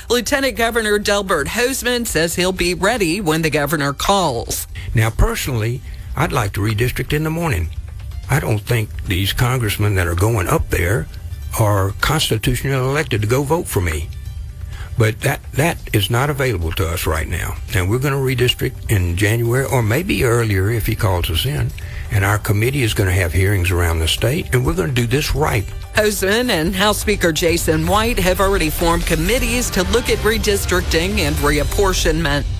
Lieutenant Governor Delbert Hosemann says he'll be ready when the governor calls. Now, personally, I'd like to redistrict in the morning. I don't think these congressmen that are going up there are constitutionally elected to go vote for me. But that is not available to us right now. And we're going to redistrict in January, or maybe earlier if he calls us in. And our committee is going to have hearings around the state, and we're going to do this right. Hosemann and House Speaker Jason White have already formed committees to look at redistricting and reapportionment.